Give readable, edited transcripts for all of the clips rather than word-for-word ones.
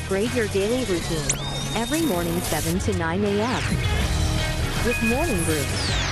Upgrade your daily routine. Every morning 7 to 9 a.m. with Morning Brew.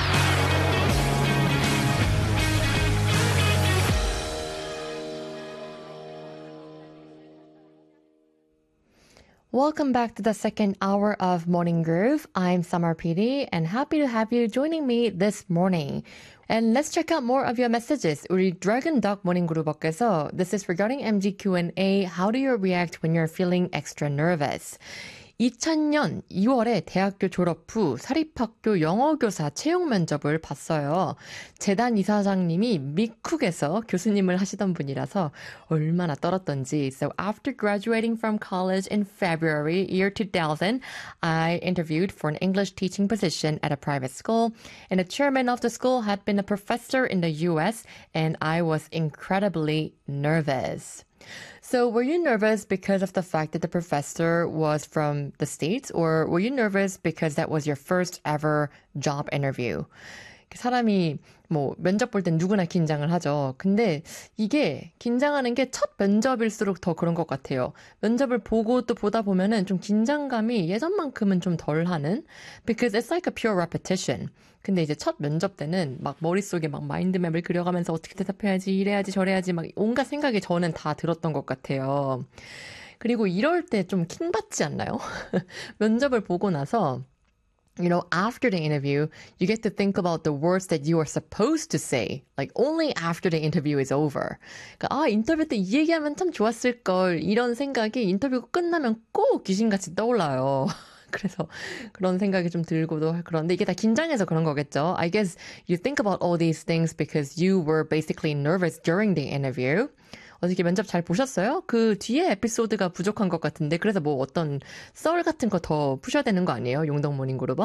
Welcome back to the second hour of Morning Groove. I'm Summer PD and happy to have you joining me this morning. And let's check out more of your messages. 우리 Dragon Duck Morning Groove께서 This is regarding MG Q&A. How do you react when you're feeling extra nervous? 2000년 2월에 대학교 졸업 후 사립학교 영어교사 채용 면접을 봤어요. 재단 이사장님이 미쿡에서 교수님을 하시던 분이라서 얼마나 떨었던지. So after graduating from college in February year 2000, I interviewed for an English teaching position at a private school, and the chairman of the school had been a professor in the US, and I was incredibly nervous. So were you nervous because of the fact that the professor was from the States, or were you nervous because that was your first ever job interview? 사람이 뭐 면접 볼 땐 누구나 긴장을 하죠. 근데 이게 긴장하는 게 첫 면접일수록 더 그런 것 같아요. 면접을 보고 또 보다 보면은 좀 긴장감이 예전만큼은 좀 덜하는 because it's like a pure repetition. 근데 이제 첫 면접 때는 막 머릿속에 막 마인드맵을 그려가면서 어떻게 대답해야지, 이래야지, 저래야지 막 온갖 생각이 저는 다 들었던 것 같아요. 그리고 이럴 때 좀 킹받지 않나요? 면접을 보고 나서 you know, after the interview, you get to think about the words that you are supposed to say, like only after the interview is over. 그러니까 인터뷰 때 이 얘기하면 참 좋았을 걸 이런 생각이 인터뷰가 끝나면 꼭 귀신같이 떠올라요. 그래서 그런 생각이 좀 들고도 그런데 이게 다 긴장해서 그런 거겠죠. I guess you think about all these things because you were basically nervous during the interview. 어떻게 면접 잘 보셨어요? 그 뒤에 에피소드가 부족한 것 같은데 그래서 뭐 어떤 썰 같은 거 더 푸셔야 되는 거 아니에요? 용덕 모닝그룹어?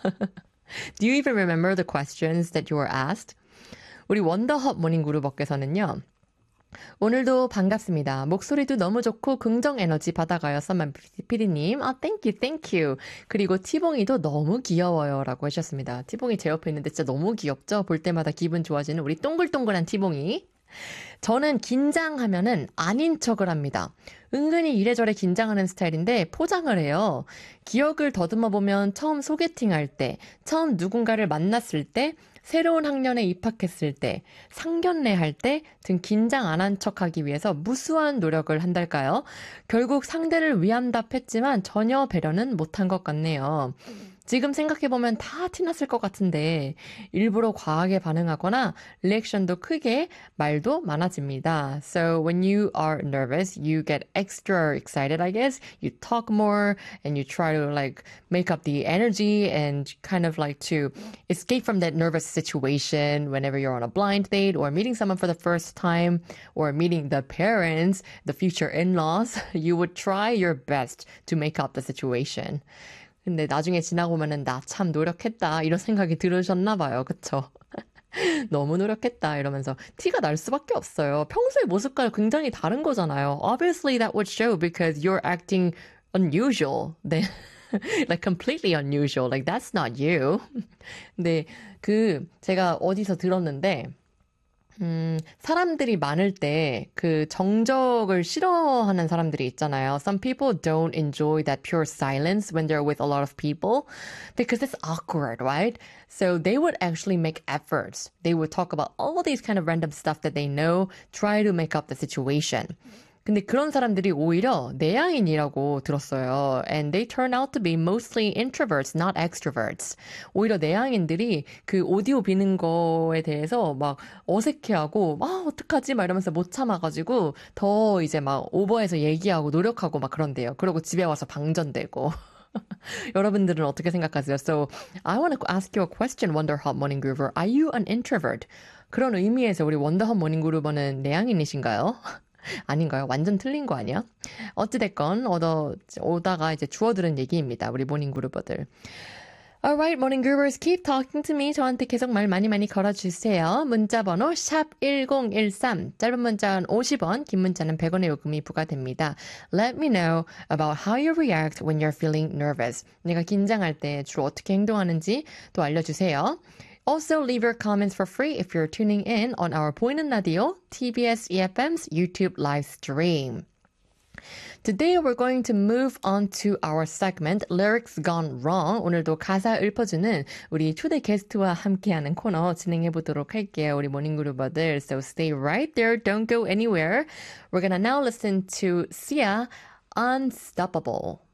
Do you even remember the questions that you were asked? 우리 원더헙 모닝그룹어께서는요. 오늘도 반갑습니다. 목소리도 너무 좋고 긍정 에너지 받아가요. 썸만 PD님. thank you. 그리고 티봉이도 너무 귀여워요. 라고 하셨습니다. 티봉이 제 옆에 있는데 진짜 너무 귀엽죠? 볼 때마다 기분 좋아지는 우리 동글동글한 티봉이. 저는 긴장하면은 아닌 척을 합니다. 은근히 이래저래 긴장하는 스타일인데 포장을 해요. 기억을 더듬어 보면 처음 소개팅할 때, 처음 누군가를 만났을 때, 새로운 학년에 입학했을 때, 상견례 할 때 등 긴장 안 한 척하기 위해서 무수한 노력을 한달까요? 결국 상대를 위암답했지만 전혀 배려는 못한 것 같네요. 지금 생각해보면 다 티났을 것 같은데 일부러 과하게 반응하거나 리액션도 크게 말도 많아집니다. So when you are nervous, you get extra excited, I guess. You talk more and you try to like make up the energy and kind of like to escape from that nervous situation whenever you're on a blind date or meeting someone for the first time or meeting the parents, the future in-laws. You would try your best to make up the situation. 근데 나중에 지나고 보면은 나 참 노력했다 이런 생각이 들으셨나 봐요. 그쵸? 너무 노력했다 이러면서 티가 날 수밖에 없어요. 평소의 모습과 굉장히 다른 거잖아요. Obviously that would show because you're acting unusual. 네. like completely unusual. Like that's not you. 근데 제가 어디서 들었는데 사람들이 많을 때 그 정적을 싫어하는 사람들이 있잖아요. Some people don't enjoy that pure silence when they're with a lot of people because it's awkward, right? So they would actually make efforts. They would talk about all these kind of random stuff that they know, try to make up the situation. 근데 그런 사람들이 오히려 내향인이라고 들었어요. And they turn out to be mostly introverts, not extroverts. 오히려 내향인들이 그 오디오 비는 거에 대해서 막 어색해하고 어떡하지? 막 이러면서 못 참아가지고 더 이제 막 오버해서 얘기하고 노력하고 막 그런대요. 그러고 집에 와서 방전되고. 여러분들은 어떻게 생각하세요? So I want to ask you a question, Wonderhot Morning Groover. Are you an introvert? 그런 의미에서 우리 원더헙 모닝 그루버는 내향인이신가요? 아닌가요? 완전 틀린 거 아니야? 어찌됐건 오다가 이제 주워들은 얘기입니다. 우리 모닝그루버들. Alright, morning groovers, keep talking to me. 저한테 계속 말 많이 걸어주세요. 문자번호 샵1013, 짧은 문자는 50원, 긴 문자는 100원의 요금이 부과됩니다. Let me know about how you react when you're feeling nervous. 내가 긴장할 때 주로 어떻게 행동하는지 또 알려주세요. Also, leave your comments for free if you're tuning in on our 보이는 라디오, TBS EFM's YouTube live stream. Today we're going to move on to our segment Lyrics Gone Wrong. 오늘도 가사 읊어주는 우리 초대 게스트와 함께하는 코너 진행해 보도록 할게요. 우리 모닝그루버들. So stay right there. Don't go anywhere. We're gonna now listen to Sia, Unstoppable.